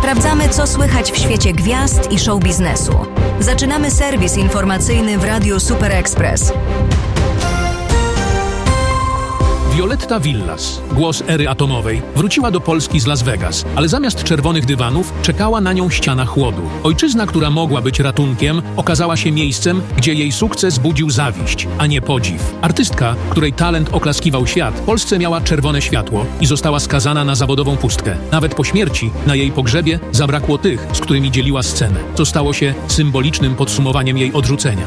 Sprawdzamy, co słychać w świecie gwiazd i show biznesu. Zaczynamy serwis informacyjny w Radiu Super Express. Violetta Villas, głos ery atomowej, wróciła do Polski z Las Vegas, ale zamiast czerwonych dywanów czekała na nią ściana chłodu. Ojczyzna, która mogła być ratunkiem, okazała się miejscem, gdzie jej sukces budził zawiść, a nie podziw. Artystka, której talent oklaskiwał świat, w Polsce miała czerwone światło i została skazana na zawodową pustkę. Nawet po śmierci, na jej pogrzebie, zabrakło tych, z którymi dzieliła scenę, co stało się symbolicznym podsumowaniem jej odrzucenia.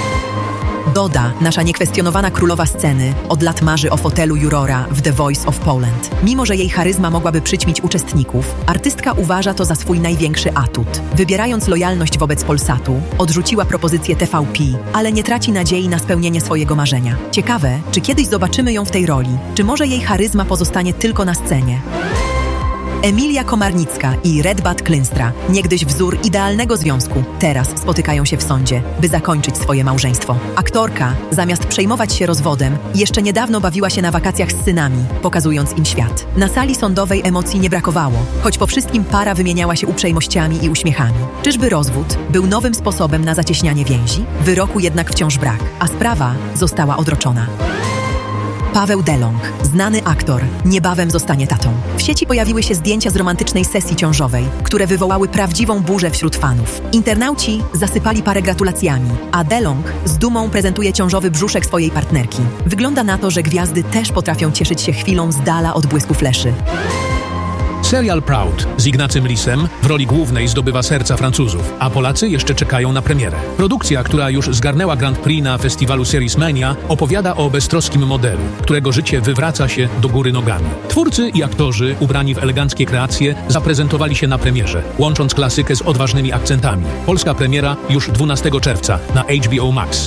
Doda, nasza niekwestionowana królowa sceny, od lat marzy o fotelu jurora w The Voice of Poland. Mimo że jej charyzma mogłaby przyćmić uczestników, artystka uważa to za swój największy atut. Wybierając lojalność wobec Polsatu, odrzuciła propozycję TVP, ale nie traci nadziei na spełnienie swojego marzenia. Ciekawe, czy kiedyś zobaczymy ją w tej roli, czy może jej charyzma pozostanie tylko na scenie. Emilia Komarnicka i Redbat Klynstra, niegdyś wzór idealnego związku, teraz spotykają się w sądzie, by zakończyć swoje małżeństwo. Aktorka, zamiast przejmować się rozwodem, jeszcze niedawno bawiła się na wakacjach z synami, pokazując im świat. Na sali sądowej emocji nie brakowało, choć po wszystkim para wymieniała się uprzejmościami i uśmiechami. Czyżby rozwód był nowym sposobem na zacieśnianie więzi? Wyroku jednak wciąż brak, a sprawa została odroczona. Paweł Delong, znany aktor, niebawem zostanie tatą. W sieci pojawiły się zdjęcia z romantycznej sesji ciążowej, które wywołały prawdziwą burzę wśród fanów. Internauci zasypali parę gratulacjami, a Delong z dumą prezentuje ciążowy brzuszek swojej partnerki. Wygląda na to, że gwiazdy też potrafią cieszyć się chwilą z dala od błysku fleszy. Serial Proud z Ignacym Lisem w roli głównej zdobywa serca Francuzów, a Polacy jeszcze czekają na premierę. Produkcja, która już zgarnęła Grand Prix na festiwalu Series Mania, opowiada o beztroskim modelu, którego życie wywraca się do góry nogami. Twórcy i aktorzy, ubrani w eleganckie kreacje, zaprezentowali się na premierze, łącząc klasykę z odważnymi akcentami. Polska premiera już 12 czerwca na HBO Max.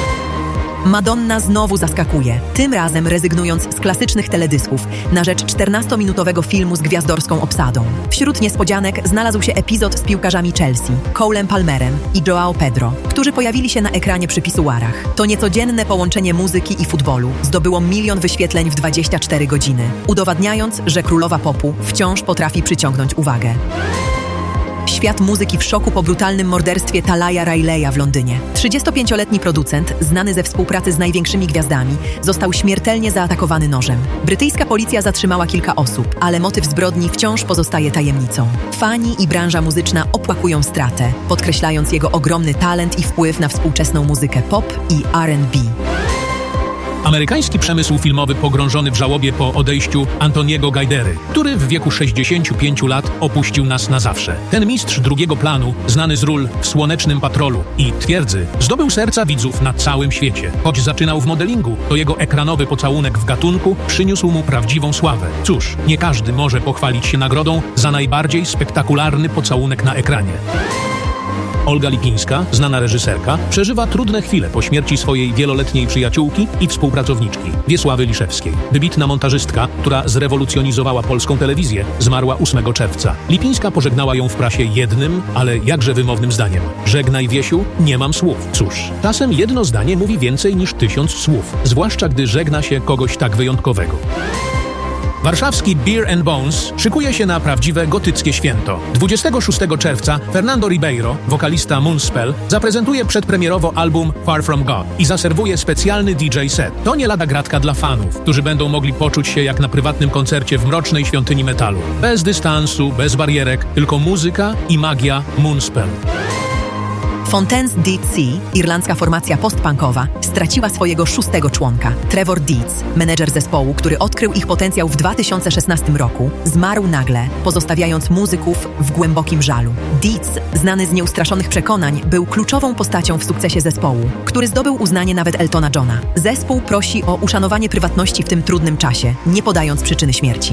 Madonna znowu zaskakuje, tym razem rezygnując z klasycznych teledysków na rzecz 14-minutowego filmu z gwiazdorską obsadą. Wśród niespodzianek znalazł się epizod z piłkarzami Chelsea, Cole'em Palmerem i João Pedro, którzy pojawili się na ekranie przy pisuarach. To niecodzienne połączenie muzyki i futbolu zdobyło 1 000 000 wyświetleń w 24 godziny, udowadniając, że królowa popu wciąż potrafi przyciągnąć uwagę. Świat muzyki w szoku po brutalnym morderstwie Talaya Rileya w Londynie. 35-letni producent, znany ze współpracy z największymi gwiazdami, został śmiertelnie zaatakowany nożem. Brytyjska policja zatrzymała kilka osób, ale motyw zbrodni wciąż pozostaje tajemnicą. Fani i branża muzyczna opłakują stratę, podkreślając jego ogromny talent i wpływ na współczesną muzykę pop i R&B. Amerykański przemysł filmowy pogrążony w żałobie po odejściu Antoniego Gajdery, który w wieku 65 lat opuścił nas na zawsze. Ten mistrz drugiego planu, znany z ról w Słonecznym Patrolu i Twierdzy, zdobył serca widzów na całym świecie. Choć zaczynał w modelingu, to jego ekranowy pocałunek w gatunku przyniósł mu prawdziwą sławę. Cóż, nie każdy może pochwalić się nagrodą za najbardziej spektakularny pocałunek na ekranie. Olga Lipińska, znana reżyserka, przeżywa trudne chwile po śmierci swojej wieloletniej przyjaciółki i współpracowniczki, Wiesławy Liszewskiej. Wybitna montażystka, która zrewolucjonizowała polską telewizję, zmarła 8 czerwca. Lipińska pożegnała ją w prasie jednym, ale jakże wymownym zdaniem. Żegnaj, Wiesiu, nie mam słów. Cóż, czasem jedno zdanie mówi więcej niż 1000 słów, zwłaszcza gdy żegna się kogoś tak wyjątkowego. Warszawski Beer and Bones szykuje się na prawdziwe gotyckie święto. 26 czerwca Fernando Ribeiro, wokalista Moonspell, zaprezentuje przedpremierowo album Far From God i zaserwuje specjalny DJ set. To nie lada gratka dla fanów, którzy będą mogli poczuć się jak na prywatnym koncercie w mrocznej świątyni metalu. Bez dystansu, bez barierek, tylko muzyka i magia Moonspell. Fontaine's D.C., irlandzka formacja postpunkowa, straciła swojego 6. członka. Trevor Deeds, menedżer zespołu, który odkrył ich potencjał w 2016 roku, zmarł nagle, pozostawiając muzyków w głębokim żalu. Deeds, znany z nieustraszonych przekonań, był kluczową postacią w sukcesie zespołu, który zdobył uznanie nawet Eltona Johna. Zespół prosi o uszanowanie prywatności w tym trudnym czasie, nie podając przyczyny śmierci.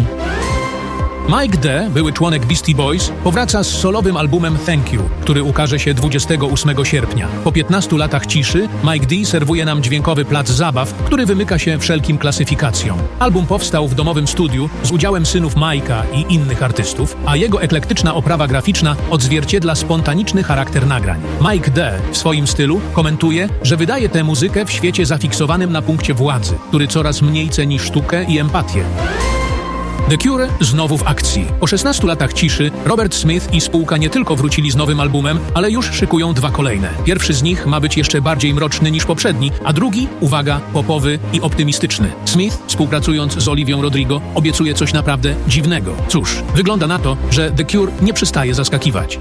Mike D., były członek Beastie Boys, powraca z solowym albumem Thank You, który ukaże się 28 sierpnia. Po 15 latach ciszy Mike D. serwuje nam dźwiękowy plac zabaw, który wymyka się wszelkim klasyfikacjom. Album powstał w domowym studiu z udziałem synów Mike'a i innych artystów, a jego eklektyczna oprawa graficzna odzwierciedla spontaniczny charakter nagrań. Mike D. w swoim stylu komentuje, że wydaje tę muzykę w świecie zafiksowanym na punkcie władzy, który coraz mniej ceni sztukę i empatię. The Cure znowu w akcji. Po 16 latach ciszy Robert Smith i spółka nie tylko wrócili z nowym albumem, ale już szykują 2 kolejne. Pierwszy z nich ma być jeszcze bardziej mroczny niż poprzedni, a drugi, uwaga, popowy i optymistyczny. Smith, współpracując z Olivią Rodrigo, obiecuje coś naprawdę dziwnego. Cóż, wygląda na to, że The Cure nie przestaje zaskakiwać.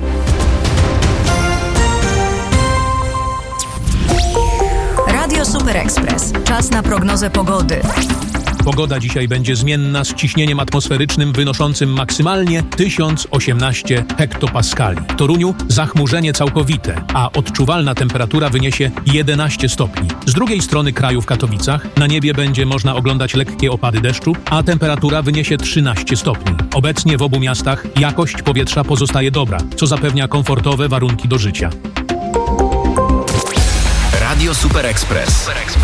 Radio Super Express. Czas na prognozę pogody. Pogoda dzisiaj będzie zmienna z ciśnieniem atmosferycznym wynoszącym maksymalnie 1018 hektopaskali. W Toruniu zachmurzenie całkowite, a odczuwalna temperatura wyniesie 11 stopni. Z drugiej strony kraju w Katowicach na niebie będzie można oglądać lekkie opady deszczu, a temperatura wyniesie 13 stopni. Obecnie w obu miastach jakość powietrza pozostaje dobra, co zapewnia komfortowe warunki do życia. Radio Super Express.